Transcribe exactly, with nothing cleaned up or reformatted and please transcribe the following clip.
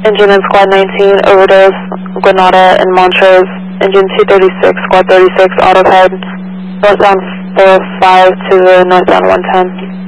Engine in Squad nineteen, overdose, Granada and Montrose. Engine two thirty-six, Squad thirty-six, autoped, northbound four five to the northbound one ten.